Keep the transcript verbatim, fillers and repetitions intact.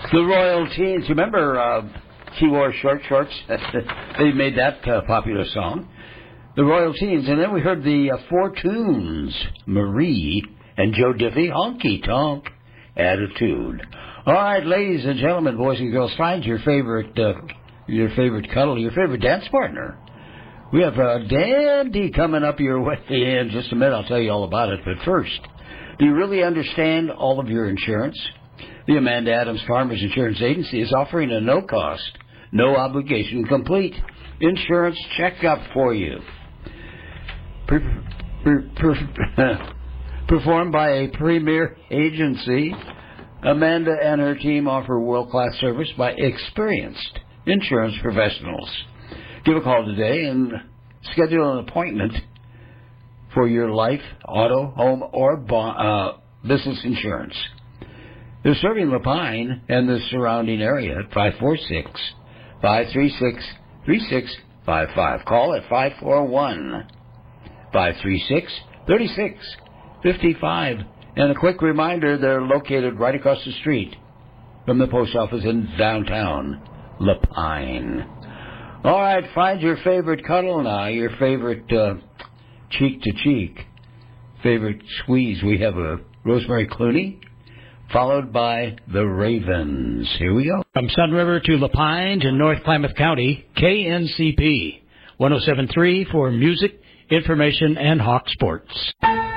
The Royal Teens. Remember uh, She Wore Short Shorts? They made that uh, popular song. The Royal Teens. And then we heard the uh, Four Tunes, Marie and Joe Diffie, Honky Tonk Attitude. All right, ladies and gentlemen, boys and girls, find your favorite uh, your favorite cuddle, your favorite dance partner. We have a dandy coming up your way in just a minute. I'll tell you all about it. But first, do you really understand all of your insurance? The Amanda Adams Farmers Insurance Agency is offering a no-cost, no-obligation, complete insurance checkup for you. Per- per- per- performed by a premier agency, Amanda and her team offer world-class service by experienced insurance professionals. Give a call today and schedule an appointment for your life, auto, home, or uh, business insurance. They're serving Lapine and the surrounding area at five four six, five three six, three six five five. Call at five four one, five three six, three six five five. And a quick reminder, they're located right across the street from the post office in downtown Lapine. All right, find your favorite cuddle now, your favorite uh, cheek-to-cheek, favorite squeeze. We have a Rosemary Clooney, followed by the Ravens. Here we go. From Sun River to Lapine to North Klamath County, K N C P one oh seven point three for music, information, and Hawk Sports.